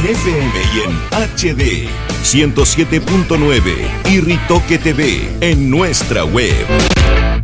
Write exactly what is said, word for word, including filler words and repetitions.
en F M y en H D ciento siete punto nueve y Ritoque T V en nuestra web.